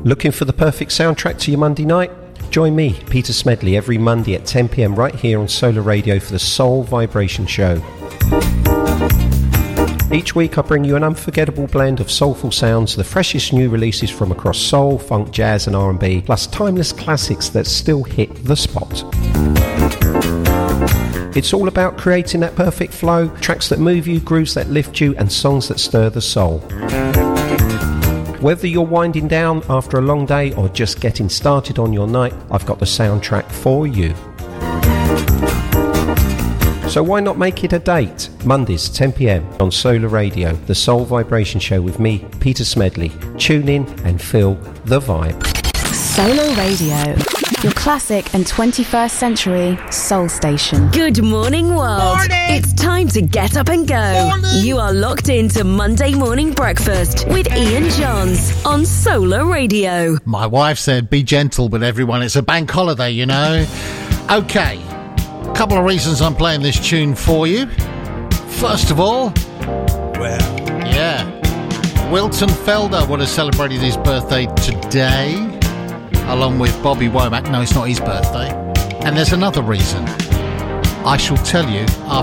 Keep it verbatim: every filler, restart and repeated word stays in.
Looking for the perfect soundtrack to your Monday night? Join me, Peter Smedley, every Monday at ten p m right here on Solar Radio for the Soul Vibration Show. Each week I bring you an unforgettable blend of soulful sounds, the freshest new releases from across soul, funk, jazz and R and B, plus timeless classics that still hit the spot. It's all about creating that perfect flow, tracks that move you, grooves that lift you, and songs that stir the soul. Whether you're winding down after a long day or just getting started on your night, I've got the soundtrack for you. So why not make it a date? Mondays, ten p m on Solar Radio, the Soul Vibration Show with me, Peter Smedley. Tune in and feel the vibe. Solar Radio, your classic and twenty-first century soul station. Good morning, world. Morning. It's time to get up and go. Morning. You are locked into Monday Morning Breakfast with Ian Johns on Solar Radio. My wife said, be gentle with everyone. It's a bank holiday, you know. Okay. Couple of reasons I'm playing this tune for you. First of all, well, yeah, Wilton Felder would have celebrated his birthday today, along with Bobby Womack. No, it's not his birthday. And there's another reason. I shall tell you after